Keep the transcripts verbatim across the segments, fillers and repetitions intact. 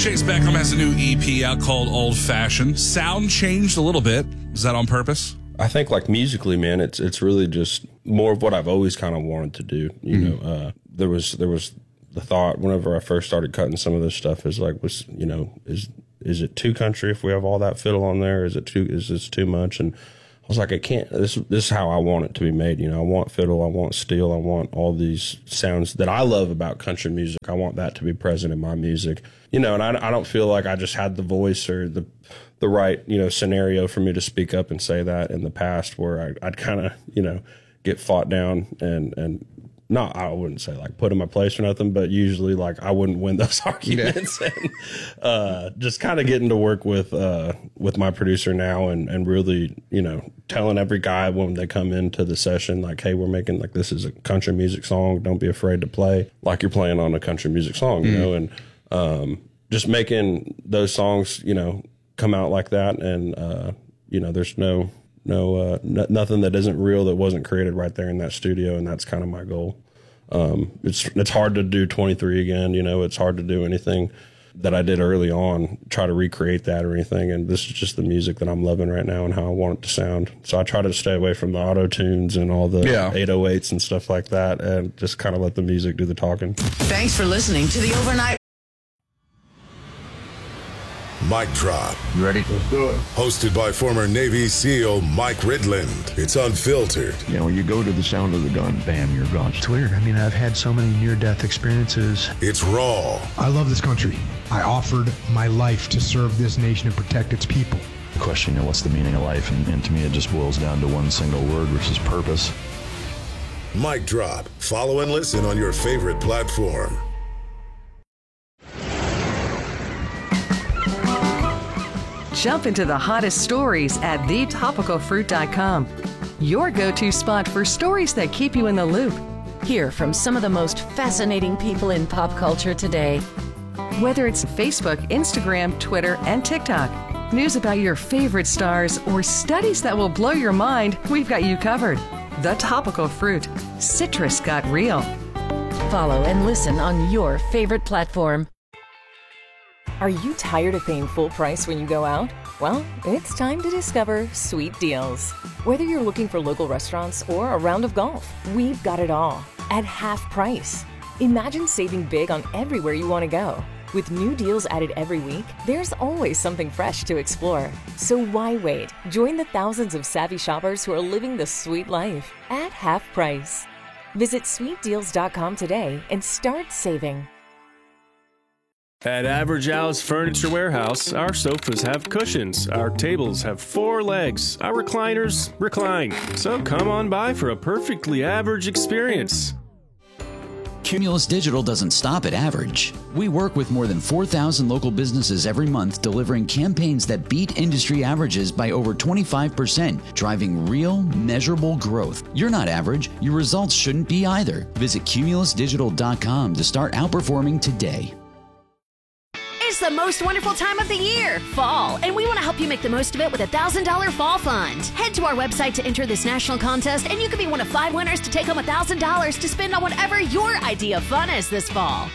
Chase Beckham has a new E P out called Old Fashioned. Sound changed a little bit. Is that on purpose? I think like musically, man, it's it's really just more of what I've always kind of wanted to do. You mm-hmm. know, uh, there was there was the thought whenever I first started cutting some of this stuff is like, was you know, is is it too country if we have all that fiddle on there? Is it too is this too much? And I was like, I can't. This this is how I want it to be made. You know, I want fiddle, I want steel, I want all these sounds that I love about country music. I want that to be present in my music. You know, and I, I don't feel like I just had the voice or the the right you know scenario for me to speak up and say that in the past, where I, I'd kind of you know get fought down and and not I wouldn't say like put in my place or nothing, but usually like I wouldn't win those arguments. Yeah. and uh, just kind of getting to work with uh, with my producer now and and really you know telling every guy when they come into the session like, hey, we're making like this is a country music song. Don't be afraid to play like you're playing on a country music song, you mm. know, and um, just making those songs you know come out like that. And uh, you know, there's no. No, uh, n- nothing that isn't real that wasn't created right there in that studio, and that's kind of my goal. Um, it's it's hard to do twenty-three again, you know. It's hard to do anything that I did early on, try to recreate that or anything. And this is just the music that I'm loving right now and how I want it to sound. So I try to stay away from the auto tunes and all the yeah. eight oh eights and stuff like that, and just kind of let the music do the talking. Thanks for listening to the Overnight. Mic Drop. You ready? Let's do it. Hosted by former Navy SEAL Mike Ridland. It's unfiltered. You know, when you go to the sound of the gun, bam, you're gone. It's weird. I mean, I've had so many near-death experiences. It's raw. I love this country. I offered my life to serve this nation and protect its people. The question, you know, what's the meaning of life? And, and to me, it just boils down to one single word, which is purpose. Mic Drop. Follow and listen on your favorite platform. Jump into the hottest stories at the topical fruit dot com. Your go-to spot for stories that keep you in the loop. Hear from some of the most fascinating people in pop culture today. Whether it's Facebook, Instagram, Twitter, and TikTok, news about your favorite stars, or studies that will blow your mind, we've got you covered. The Topical Fruit. Citrus got real. Follow and listen on your favorite platform. Are you tired of paying full price when you go out? Well, it's time to discover Sweet Deals. Whether you're looking for local restaurants or a round of golf, we've got it all at half price. Imagine saving big on everywhere you want to go. With new deals added every week, there's always something fresh to explore. So why wait? Join the thousands of savvy shoppers who are living the sweet life at half price. Visit sweet deals dot com today and start saving. At Average Al's Furniture Warehouse, our sofas have cushions, our tables have four legs, our recliners recline. So come on by for a perfectly average experience. Cumulus Digital doesn't stop at average. We work with more than four thousand local businesses every month, delivering campaigns that beat industry averages by over twenty-five percent, driving real, measurable growth. You're not average. Your results shouldn't be either. Visit cumulus digital dot com to start outperforming today. It's the most wonderful time of the year, fall, and we want to help you make the most of it with a one thousand dollars Fall Fund. Head to our website to enter this national contest, and you could be one of five winners to take home one thousand dollars to spend on whatever your idea of fun is this fall.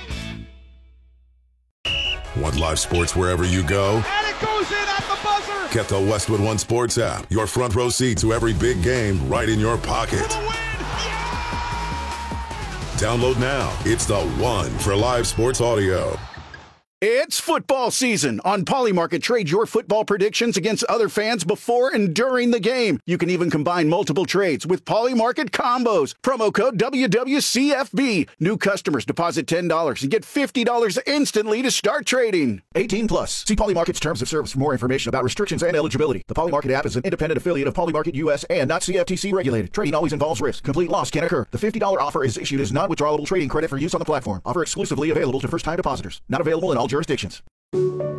Want live sports wherever you go? And it goes in at the buzzer! Get the Westwood One Sports app. Your front row seat to every big game right in your pocket. Yeah! Download now. It's the one for live sports audio. It's football season. On Polymarket, trade your football predictions against other fans before and during the game. You can even combine multiple trades with Polymarket combos. Promo code W W C F B. New customers deposit ten dollars and get fifty dollars instantly to start trading. eighteen plus. See Polymarket's terms of service for more information about restrictions and eligibility. The Polymarket app is an independent affiliate of Polymarket U S and not C F T C regulated. Trading always involves risk. Complete loss can occur. The fifty dollars offer is issued as non-withdrawable trading credit for use on the platform. Offer exclusively available to first-time depositors. Not available in all jurisdictions.